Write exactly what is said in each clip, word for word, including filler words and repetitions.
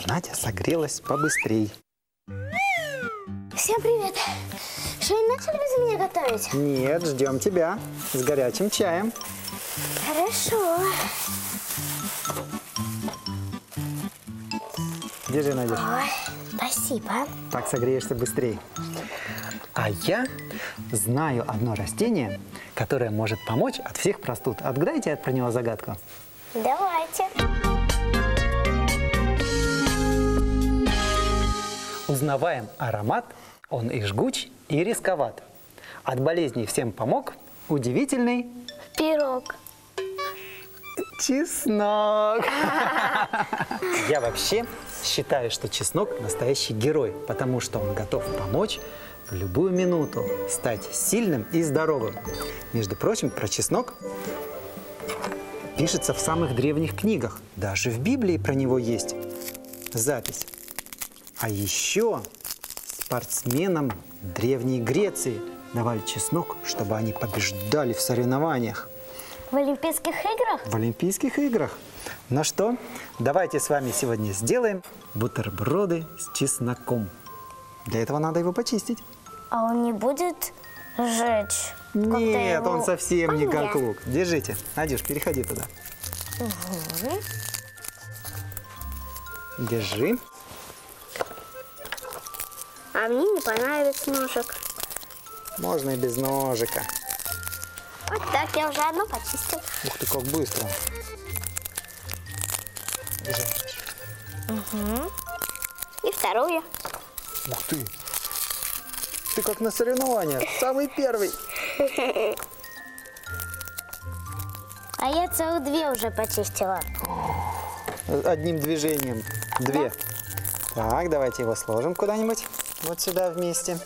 Надя согрелась побыстрей. Всем привет! Что, не начали без меня готовить? Нет, ждем тебя с горячим чаем. Хорошо. Держи, Надюш. Ой, спасибо. Так согреешься быстрее. А я знаю одно растение, которое может помочь от всех простуд. Отгадайте про него загадку. Давайте. Узнаваем аромат, он и жгуч, и рисковат. От болезней всем помог удивительный Пирог. чеснок. Я вообще считаю, что чеснок настоящий герой, потому что он готов помочь в любую минуту стать сильным и здоровым. Между прочим, про чеснок пишется в самых древних книгах. Даже в Библии про него есть запись. А еще спортсменам Древней Греции давали чеснок, чтобы они побеждали в соревнованиях. В Олимпийских играх? В Олимпийских играх. Ну что, давайте с вами сегодня сделаем бутерброды с чесноком. Для этого надо его почистить. А он не будет жечь? когда Нет, его- он совсем не как Понятно. лук. Держите. Надюш, переходи туда. Угу. Держи. А мне не понравится ножик. Можно и без ножика. Вот так, я уже одну почистил. Ух ты, как быстро. Держи. И вторую. Ух ты. Ты как на соревнованиях. Самый первый. А я целых две уже почистила. Одним движением. Две. Так, давайте его сложим куда-нибудь. Вот сюда вместе.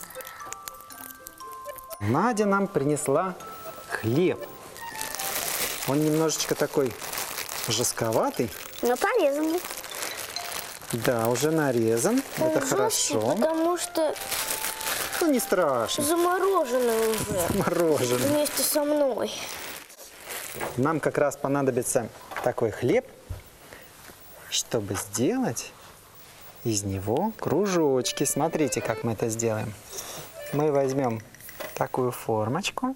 Надя нам принесла хлеб. Он немножечко такой жестковатый. Но порезанный. Да, уже нарезан. Это Жестче, хорошо. потому что Ну, не страшно. замороженный уже. Мороженое. Вместе со мной. Нам как раз понадобится такой хлеб, чтобы сделать из него кружочки. Смотрите, как мы это сделаем. Мы возьмем такую формочку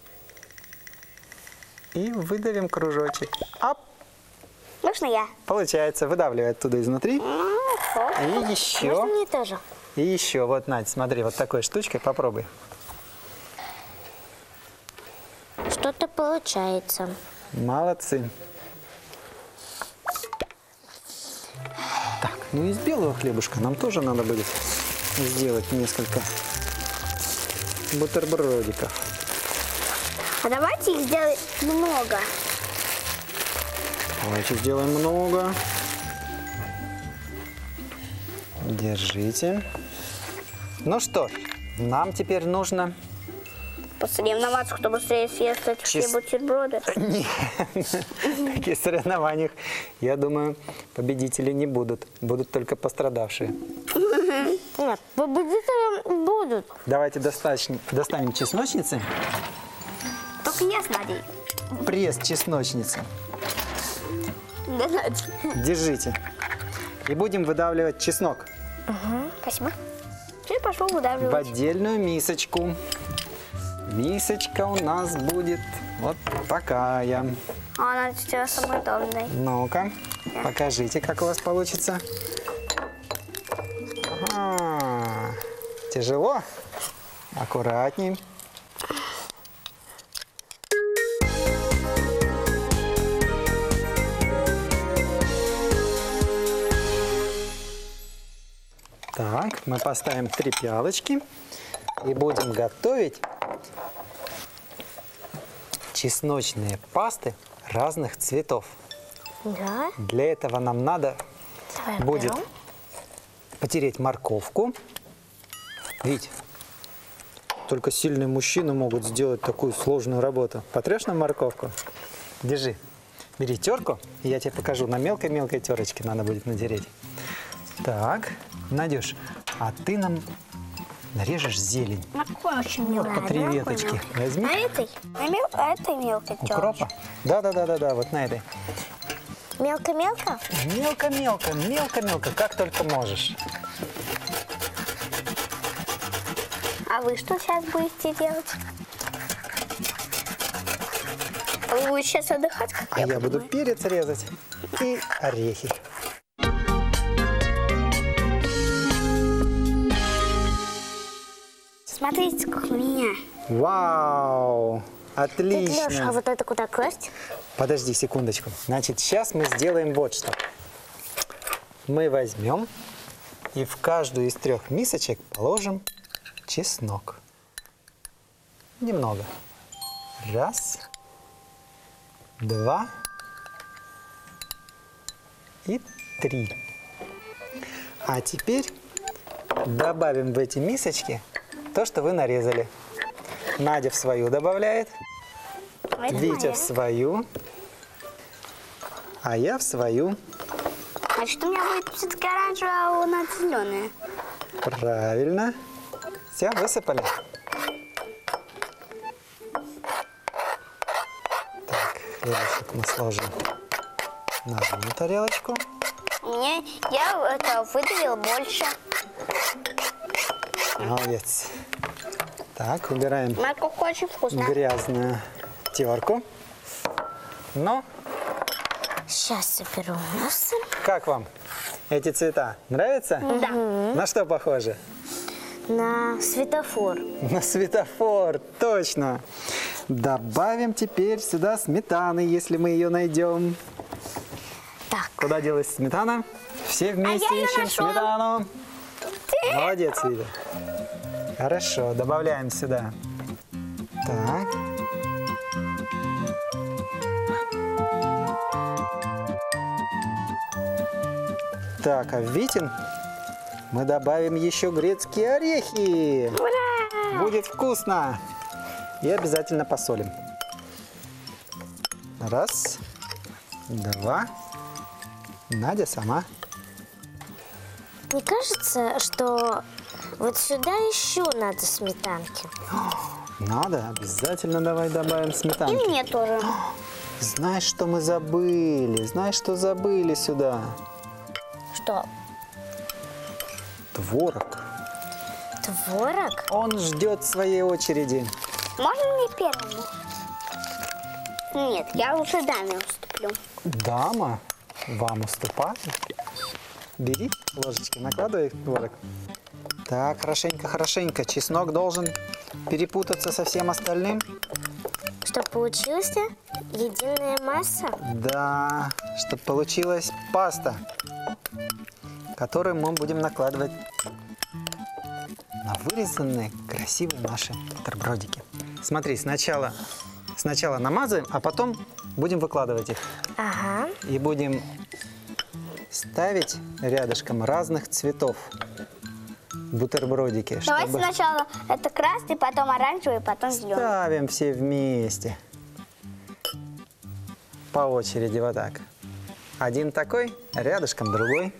и выдавим кружочек. Ап! Можно я? Получается, выдавливай оттуда изнутри. И еще, Можно мне тоже? и еще. Вот, Надь, смотри, вот такой штучкой попробуй. Что-то получается. Молодцы. Так, ну из белого хлебушка нам тоже надо будет сделать несколько бутербродиков. А давайте их сделать много. Давайте сделаем много. Держите. Ну что, нам теперь нужно... Посоревноваться, кто быстрее съест эти все Чис- бутерброды. Нет, в таких соревнованиях, я думаю, победители не будут. Будут только пострадавшие. Нет, победители будут. Давайте достаточно, достанем чесночницы. Только я с Надей. Пресс чесночницы. Да, Надя. Держите. И будем выдавливать чеснок Спасибо. Теперь пошел в выдавливать. отдельную мисочку. Мисочка у нас будет вот такая. А она сейчас самой удобной. Ну-ка, покажите, как у вас получится. Ага. Тяжело? Аккуратней. Так, мы поставим три пиалочки и будем готовить чесночные пасты разных цветов. Да. Для этого нам надо Давай будет берем. потереть морковку. Ведь только сильные мужчины могут сделать такую сложную работу. Потрешь нам морковку? Держи. Бери терку, и я тебе покажу. На мелкой-мелкой терочке надо будет натереть. Так, Надюш, а ты нам нарежешь зелень. На какой очень мелкой? По три веточки возьми. На этой? На мел... А этой мелкой Укропа? Да, да, да, да, да, вот на этой. Мелко-мелко? Мелко-мелко, мелко-мелко, как только можешь. А вы что сейчас будете делать? Вы будете сейчас отдыхать, как А я буду перец резать и орехи. Смотрите, как у меня. Вау! Отлично! Леша, а вот это куда класть? Подожди секундочку. Значит, сейчас мы сделаем вот что. Мы возьмем и в каждую из трех мисочек положим чеснок. Немного. Раз, два и три. А теперь добавим в эти мисочки то, что вы нарезали. Надя в свою добавляет, Это Витя моя. в свою, а я в свою. Значит, у меня будет все-таки оранжевая, а у нас зеленая. Правильно. Все, высыпали. Так, хлебушек мы сложим на одну тарелочку. Мне я это выдавил больше. Молодец. Так, убираем Морковка очень вкусная. грязную терку. Ну, Сейчас соберу мусор. как вам эти цвета? Нравятся? Да. На что похоже? На светофор. На светофор, точно. Добавим теперь сюда сметаны, если мы ее найдем. Так. Куда делась сметана? Все вместе А я её ищем нашел. сметану. Молодец, Вита. Хорошо, добавляем сюда. Так. Так, а в Витин мы добавим еще грецкие орехи. Ура! Будет вкусно. И обязательно посолим. Раз, два. Надя сама. Мне кажется, что вот сюда еще надо сметанки. Надо, обязательно давай добавим И сметанки. мне тоже. Знаешь, что мы забыли? Знаешь, что забыли сюда? Что? Творог. Творог? Он ждет своей очереди. Можно мне первому? Нет, я лучше даме уступлю. Дама, вам уступаю. Бери ложечки, накладывай творог. Так, хорошенько, хорошенько. Чеснок должен перепутаться со всем остальным. Чтобы получилась единая масса. Да, чтобы получилась паста, которую мы будем накладывать на вырезанные красивые наши бутербродики. Смотри, сначала, сначала намазываем, а потом будем выкладывать их. Ага. И будем ставить рядышком разных цветов бутербродики. Давайте чтобы- сначала это красный, потом оранжевый, потом зеленый. Ставим все вместе. По очереди вот так. Один такой, рядышком другой.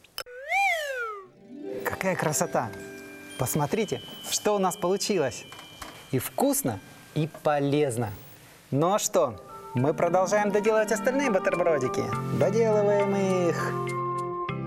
Какая красота! Посмотрите, что у нас получилось. И вкусно, и полезно. Ну а что, мы продолжаем доделывать остальные бутербродики. Доделываем их.